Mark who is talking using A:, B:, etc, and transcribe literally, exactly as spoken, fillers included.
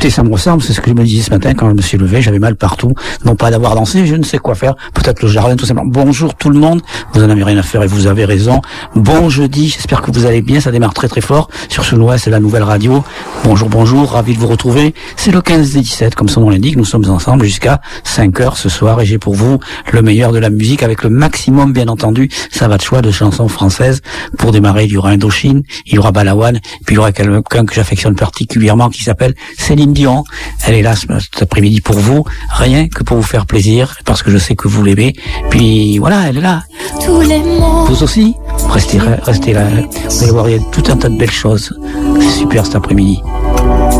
A: Écoutez, ça me ressemble, c'est ce que je me disais ce matin quand je me suis levé, j'avais mal partout, non pas d'avoir dansé, je ne sais quoi faire, peut-être le jardin tout simplement. Bonjour tout le monde, vous en avez rien à faire et vous avez raison. Bon jeudi, j'espère que vous allez bien, ça démarre très très fort sur Sud-Ouest, c'est la nouvelle radio. Bonjour, bonjour, ravi de vous retrouver. C'est le quinze des dix-sept, comme son nom l'indique, nous sommes ensemble jusqu'à cinq heures ce soir et j'ai pour vous le meilleur de la musique avec le maximum, bien entendu, ça va de choix, de chansons françaises. Pour démarrer, il y aura Indochine, il y aura Balavoine, puis il y aura quelqu'un que j'affectionne particulièrement qui s'appelle Céline Dion. Elle est là cet après-midi pour vous, rien que pour vous faire plaisir, parce que je sais que vous l'aimez. Puis voilà, elle est là. Vous aussi, restez, restez là. Vous allez voir, il y a tout un tas de belles choses. C'est super cet après-midi.